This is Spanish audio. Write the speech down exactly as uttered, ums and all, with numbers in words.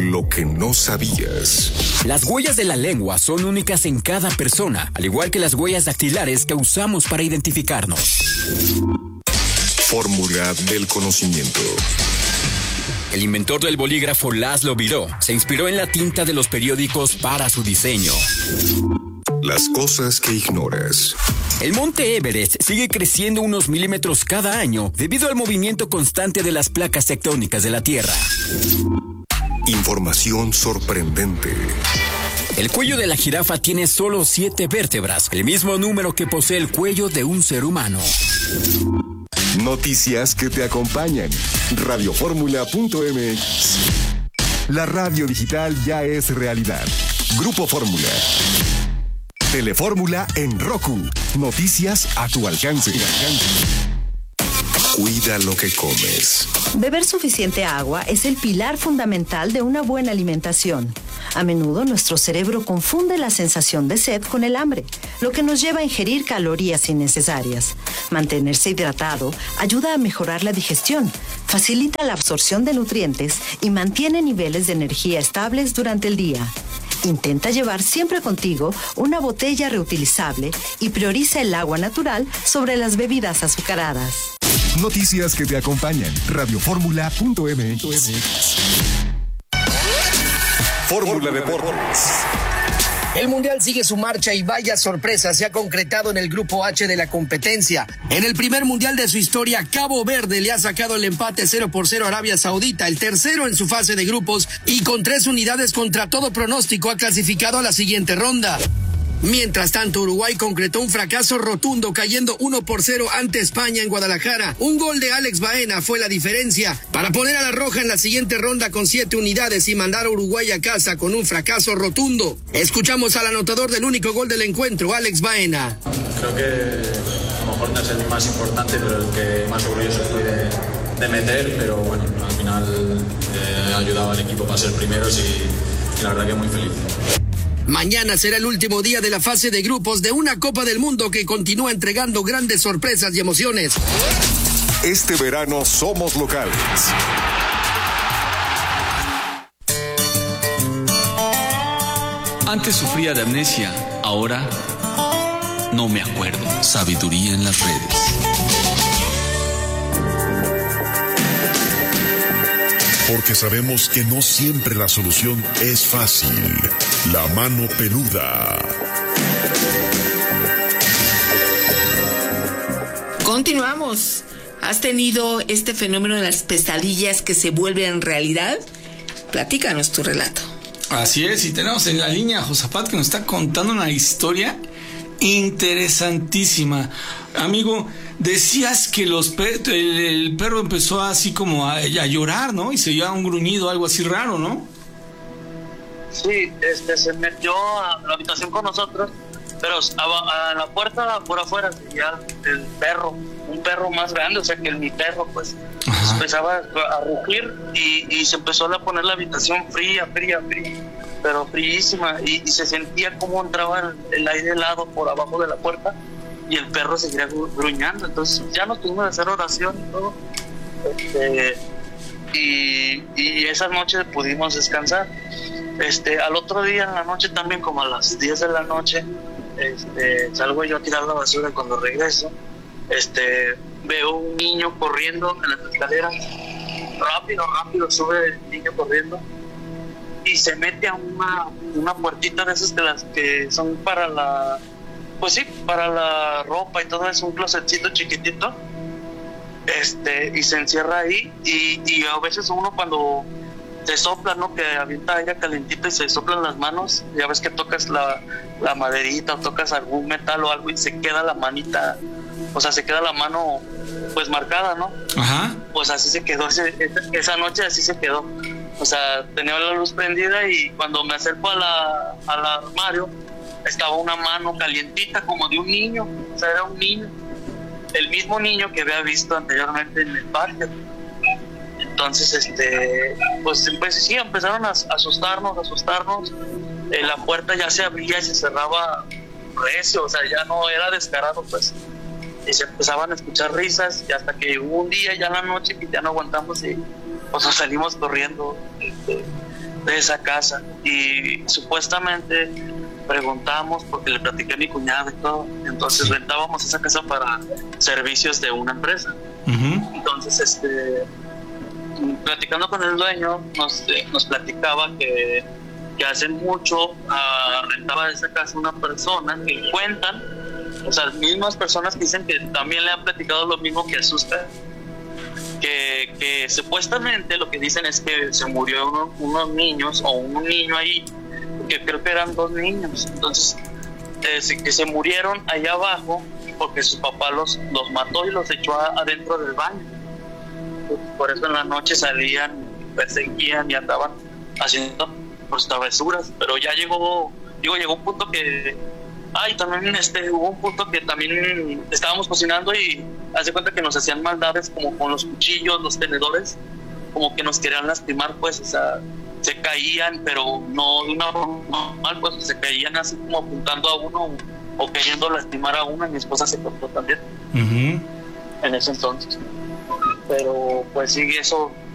Lo que no sabías. Las huellas de la lengua son únicas en cada persona, al igual que las huellas dactilares que usamos para identificarnos. Fórmula del conocimiento. El inventor del bolígrafo László Biró se inspiró en la tinta de los periódicos para su diseño. Las cosas que ignoras. El monte Everest sigue creciendo unos milímetros cada año debido al movimiento constante de las placas tectónicas de la Tierra. Información sorprendente. El cuello de la jirafa tiene solo siete vértebras, el mismo número que posee el cuello de un ser humano. Noticias que te acompañan. radio fórmula punto m x. La radio digital ya es realidad. Grupo Fórmula. Telefórmula en Roku. Noticias a tu alcance. Cuida lo que comes. Beber suficiente agua es el pilar fundamental de una buena alimentación. A menudo nuestro cerebro confunde la sensación de sed con el hambre, lo que nos lleva a ingerir calorías innecesarias. Mantenerse hidratado ayuda a mejorar la digestión, facilita la absorción de nutrientes y mantiene niveles de energía estables durante el día. Intenta llevar siempre contigo una botella reutilizable y prioriza el agua natural sobre las bebidas azucaradas. Noticias que te acompañan. radio fórmula punto m x. Fórmula Deportes. El Mundial sigue su marcha y vaya sorpresa se ha concretado en el Grupo H de la competencia. En el primer Mundial de su historia, Cabo Verde le ha sacado el empate cero por cero a Arabia Saudita, el tercero en su fase de grupos, y con tres unidades contra todo pronóstico ha clasificado a la siguiente ronda. Mientras tanto, Uruguay concretó un fracaso rotundo cayendo uno por cero ante España en Guadalajara. Un gol de Alex Baena fue la diferencia para poner a la Roja en la siguiente ronda con siete unidades y mandar a Uruguay a casa con un fracaso rotundo. Escuchamos al anotador del único gol del encuentro, Alex Baena. Creo que a lo mejor no es el más importante, pero el que más orgulloso estoy de, de meter, pero bueno, al final eh, he ayudado al equipo para ser primeros y, y la verdad que muy feliz. Mañana será el último día de la fase de grupos de una Copa del Mundo que continúa entregando grandes sorpresas y emociones. Este verano somos locales. Antes sufría de amnesia, ahora no me acuerdo. Sabiduría en las redes. Porque sabemos que no siempre la solución es fácil. La mano peluda. Continuamos. ¿Has tenido este fenómeno de las pesadillas que se vuelven realidad? Platícanos tu relato. Así es, y tenemos en la línea a Josafat que nos está contando una historia interesantísima. Amigo, decías que los pe- el, el perro empezó así como a, a llorar, ¿no? Y se oía un gruñido, algo así raro, ¿no? Sí, este se metió a la habitación con nosotros, pero a, a la puerta por afuera seguía el perro, un perro más grande, o sea que el, mi perro, pues. Ajá. Empezaba a rugir y, y se empezó a poner la habitación fría, fría, fría, pero fríísima, y, y se sentía como entraba el, el aire helado por abajo de la puerta y el perro seguía gruñando. Entonces ya nos tuvimos que hacer oración y todo, este, y, y esa noche pudimos descansar. Este, al otro día en la noche también, como a las diez de la noche, este, salgo yo a tirar la basura. Cuando regreso, este, veo un niño corriendo en las escaleras, rápido, rápido sube el niño corriendo y se mete a una, una puertita de esas que las que son para la, pues sí, para la ropa y todo eso, un closetcito chiquitito, este, y se encierra ahí, y, y a veces uno cuando se sopla, ¿no? Que avienta aire calentito y se soplan las manos, ya ves que tocas la, la maderita o tocas algún metal o algo y se queda la manita, o sea, se queda la mano pues marcada, ¿no? Ajá. Pues así se quedó, ese, esa noche así se quedó. O sea, tenía la luz prendida y cuando me acerco a la, al armario estaba una mano calientita como de un niño, o sea, era un niño, el mismo niño que había visto anteriormente en el parque. Entonces, este, pues, pues sí, empezaron a asustarnos, asustarnos. Eh, la puerta ya se abría y se cerraba recio, o sea, ya no era descarado, pues. Y se empezaban a escuchar risas, y hasta que hubo un día ya en la noche que ya no aguantamos y pues nos salimos corriendo. Este, de esa casa, y supuestamente preguntamos, porque le platiqué a mi cuñado y todo, entonces sí. rentábamos esa casa para servicios de una empresa. Uh-huh. Entonces, este, platicando con el dueño, nos, eh, nos platicaba que, que hace mucho uh, rentaba esa casa una persona que cuentan, o sea, mismas personas que dicen que también le han platicado lo mismo que asusta, que, que supuestamente lo que dicen es que se murió uno, unos niños o un niño ahí, que creo que eran dos niños, entonces eh, que se murieron allá abajo porque su papá los, los mató y los echó a, adentro del baño. Por eso en la noche salían, perseguían y andaban haciendo pues travesuras, pero ya llegó, digo, llegó un punto que, ay, también este, hubo un punto que también estábamos cocinando y hace cuenta que nos hacían maldades como con los cuchillos, los tenedores, como que nos querían lastimar, pues, o sea, se caían, pero no de una forma normal, pues se caían así como apuntando a uno o queriendo lastimar a uno, y mi esposa se cortó también uh-huh. en ese entonces. Pero pues sí, eso